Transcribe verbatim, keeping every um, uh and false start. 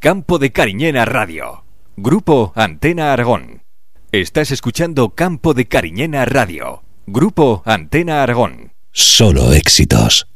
Campo de Cariñena Radio. Grupo Antena Aragón. Estás escuchando Campo de Cariñena Radio. Grupo Antena Aragón. Solo éxitos.